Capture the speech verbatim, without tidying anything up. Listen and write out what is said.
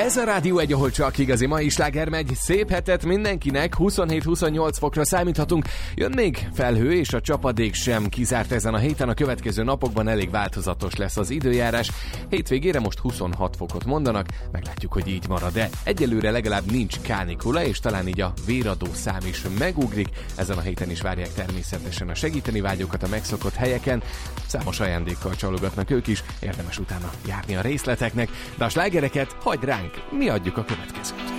Ez a Rádió egy, ahol csak igazi mai sláger megy. Szép hetet mindenkinek, huszonhét-huszonnyolc fokra számíthatunk. Jön még felhő, és a csapadék sem kizárt ezen a héten. A következő napokban elég változatos lesz az időjárás. Hétvégére most huszonhat fokot mondanak, meglátjuk, hogy így marad. De egyelőre legalább nincs kánikula, és talán így a véradó szám is megugrik. Ezen a héten is várják természetesen a segíteni vágyókat a megszokott helyeken. Számos ajándékkal csalogatnak ők is, érdemes utána járni a részleteknek. De a slágereket hagyd ránk, mi adjuk a következőt.